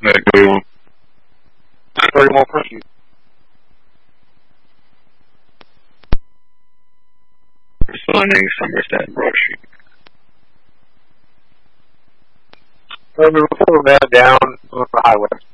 Maybe 30 more pushes. Responding Somerset Roshi. Before that down on the highway.